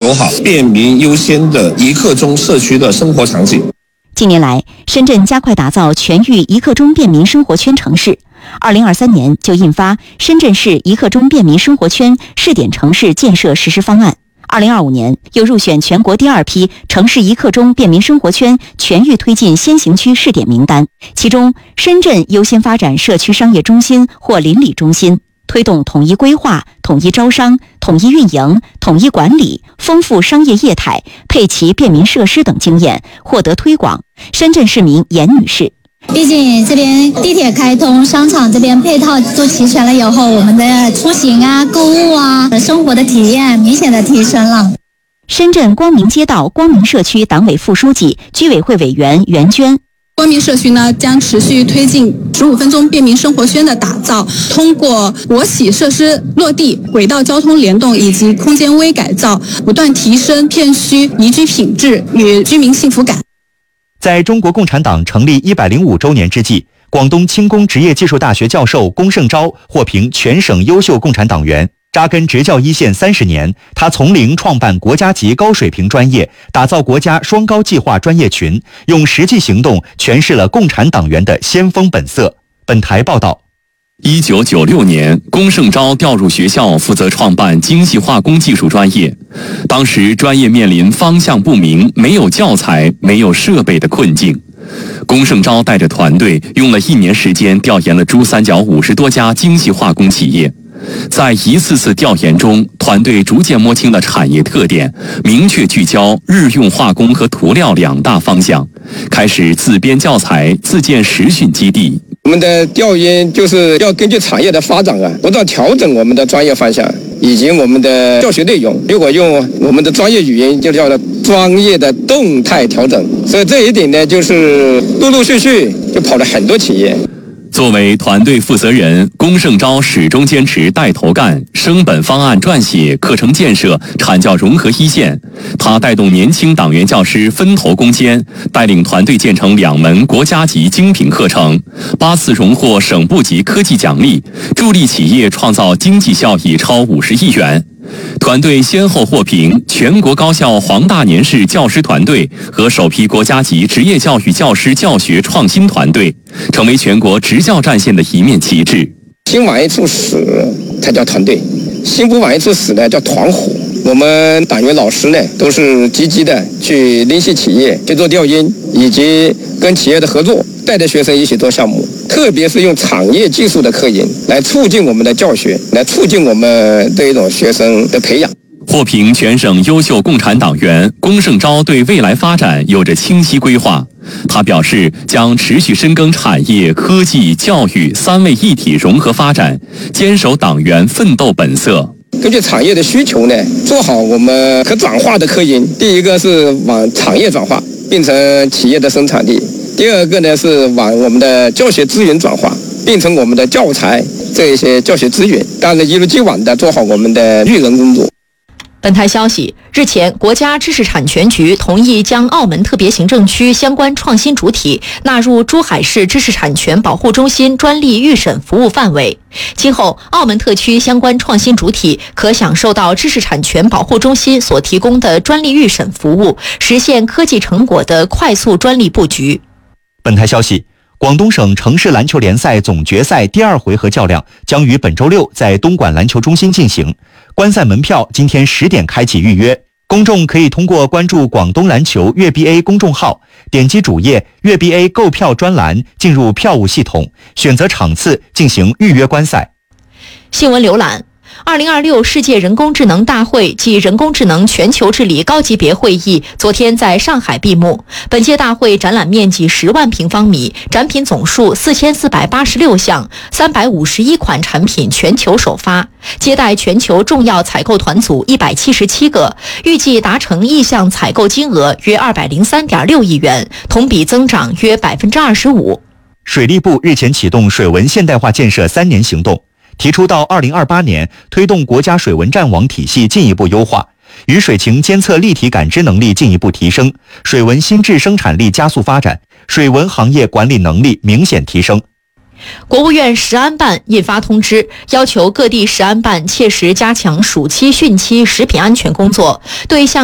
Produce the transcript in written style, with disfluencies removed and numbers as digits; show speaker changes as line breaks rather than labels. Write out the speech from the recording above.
走好便民优先的一刻钟社区的生活场景。
近年来，深圳加快打造全域一刻钟便民生活圈城市。2023年就印发《深圳市一刻钟便民生活圈试点城市建设实施方案》。2025年又入选全国第2批城市一刻钟便民生活圈全域推进先行区试点名单，其中深圳优先发展社区商业中心或邻里中心，推动统一规划、统一招商、统一运营、统一管理，丰富商业业态，配齐便民设施等经验，获得推广。深圳市民严女士：
毕竟这边地铁开通，商场这边配套都齐全了以后，我们的出行啊、购物啊、生活的体验明显的提升了。
深圳光明街道光明社区党委副书记、居委会委员袁娟：
光明社区呢，将持续推进15分钟便民生活圈的打造，通过国企设施落地、轨道交通联动以及空间微改造，不断提升片区宜居品质与居民幸福感。
在中国共产党成立105周年之际，广东轻工职业技术大学教授龚胜钊获评全省优秀共产党员。扎根执教一线30年，他从零创办国家级高水平专业，打造国家双高计划专业群，用实际行动诠释了共产党员的先锋本色。本台报道。
1996年，龚胜钊调入学校，负责创办精细化工技术专业。当时专业面临方向不明、没有教材、没有设备的困境。龚胜钊带着团队，用了1年时间调研了珠三角50多家精细化工企业。在一次次调研中，团队逐渐摸清了产业特点，明确聚焦日用化工和涂料2大方向，开始自编教材、自建实训基地。
我们的调研就是要根据产业的发展不断调整我们的专业方向以及我们的教学内容。如果用我们的专业语言，就叫做专业的动态调整。所以这一点呢，就是陆陆续续就跑了很多企业。
作为团队负责人，龚胜钊始终坚持带头干，升本方案撰写、课程建设、产教融合一线。他带动年轻党员教师分头攻坚，带领团队建成2门国家级精品课程，8次荣获省部级科技奖励，助力企业创造经济效益超50亿元。团队先后获评全国高校黄大年市教师团队和首批国家级职业教育教师教学创新团队，成为全国执教战线的一面旗帜。
心往一处使才叫团队，心不往一处使呢叫团伙。我们党员老师呢都是积极的去联系企业去做调研，以及跟企业的合作，带着学生一起做项目，特别是用产业技术的科研来促进我们的教学，来促进我们这一种学生的培养。
获评全省优秀共产党员，龚胜钊对未来发展有着清晰规划。他表示，将持续深耕产业、科技、教育3位一体融合发展，坚守党员奋斗本色。
根据产业的需求呢，做好我们可转化的科研。第一个是往产业转化，变成企业的生产力；第二个呢是往我们的教学资源转化，变成我们的教材这一些教学资源。当然，一如既往的做好我们的育人工作。
本台消息，日前，国家知识产权局同意将澳门特别行政区相关创新主体纳入珠海市知识产权保护中心专利预审服务范围。今后，澳门特区相关创新主体可享受到知识产权保护中心所提供的专利预审服务，实现科技成果的快速专利布局。
本台消息，广东省城市篮球联赛总决赛第2回合较量将于本周6在东莞篮球中心进行。观赛门票今天10点开启预约，公众可以通过关注广东篮球粤 BA 公众号，点击主页粤 BA 购票专栏，进入票务系统，选择场次进行预约观赛。
新闻浏览：2026世界人工智能大会暨人工智能全球治理高级别会议昨天在上海闭幕。本届大会展览面积10万平方米，展品总数4486项，351款产品全球首发，接待全球重要采购团组177个，预计达成意向采购金额约203.6亿元，同比增长约25%。
水利部日前启动水文现代化建设3年行动，提出到2028年推动国家水文站网体系进一步优化，雨水情监测立体感知能力进一步提升，水文新质生产力加速发展，水文行业管理能力明显提升。
国务院食安办印发通知，要求各地食安办切实加强暑期、汛期食品安全工作，对向